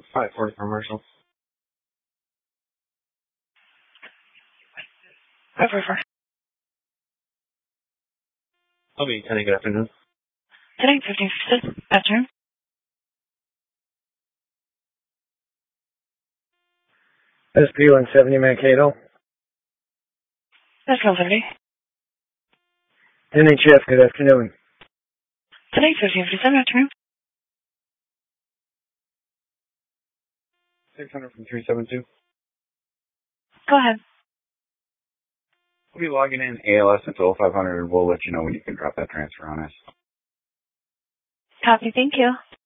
540 commercial. 544. I'll be 10. Good afternoon. Today, 1556. Afternoon. SP 170 Mankato. That's 170. NHF, good afternoon. Today, 1557. Afternoon. 600 from 372. Go ahead. We'll be logging in ALS until 500. We'll let you know when you can drop that transfer on us. Copy. Thank you.